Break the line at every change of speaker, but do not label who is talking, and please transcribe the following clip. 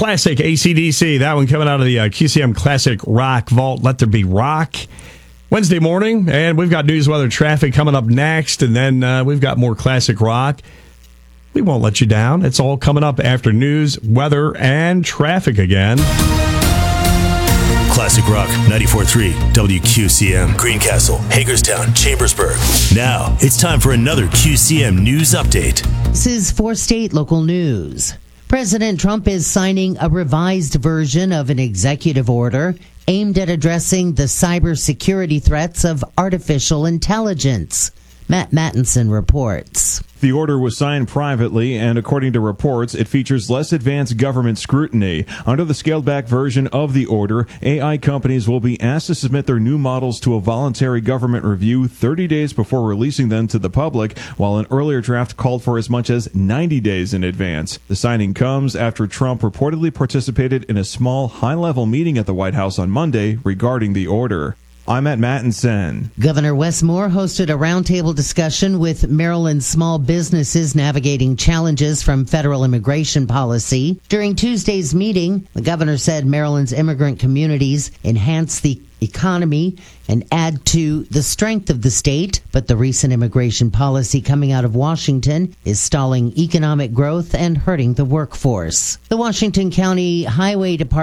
Classic, AC/DC. That one coming out of the QCM Classic Rock Vault. Let There Be Rock. Wednesday morning, and we've got news, weather, traffic coming up next, and then we've got more classic rock. We won't let you down. It's all coming up after news, weather, and traffic again.
Classic Rock 94.3 WQCM, Greencastle, Hagerstown, Chambersburg. Now it's time for another QCM news update.
This is for state local news. President Trump is signing a revised version of an executive order aimed at addressing the cybersecurity threats of artificial intelligence. Matt Mattinson reports.
The order was signed privately, and according to reports, it features less advanced government scrutiny. Under the scaled-back version of the order, AI companies will be asked to submit their new models to a voluntary government review 30 days before releasing them to the public, while an earlier draft called for as much as 90 days in advance. The signing comes after Trump reportedly participated in a small, high-level meeting at the White House on Monday regarding the order. I'm at Mattinson.
Governor Wes Moore hosted a roundtable discussion with Maryland's small businesses navigating challenges from federal immigration policy. During Tuesday's meeting, the governor said Maryland's immigrant communities enhance the economy and add to the strength of the state, but the recent immigration policy coming out of Washington is stalling economic growth and hurting the workforce. The Washington County Highway Department